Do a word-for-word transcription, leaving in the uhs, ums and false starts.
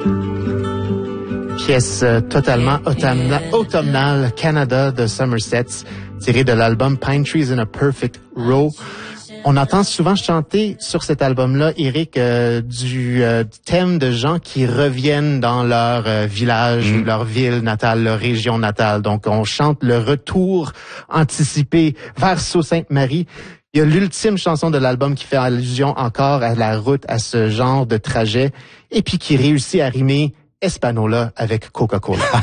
Pièce euh, totalement automna- automnale, Canada de Somerset, tirée de l'album Pine Trees in a Perfect Row. On entend souvent chanter sur cet album-là, Éric, euh, du, euh, du thème de gens qui reviennent dans leur euh, village, mmh. leur ville natale, leur région natale. Donc, on chante le retour anticipé vers Sault-Sainte-Marie. Il y a l'ultime chanson de l'album qui fait allusion encore à la route, à ce genre de trajet, et puis qui réussit à rimer Espanola avec Coca-Cola.